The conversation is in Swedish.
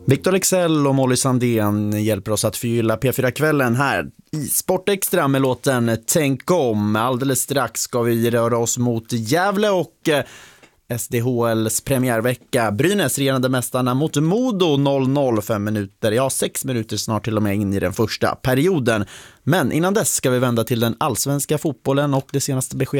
Viktor Leksell och Molly Sandén hjälper oss att förgylla P4-kvällen här i Sportextra med låten Tänk om. Alldeles strax ska vi röra oss mot Gävle och SDHLs premiärvecka. Brynäs regerande mästarna mot Modo 0-0, 5 minuter. Ja, 6 minuter snart till och med in i den första perioden. Men innan dess ska vi vända till den allsvenska fotbollen och det senaste beskedet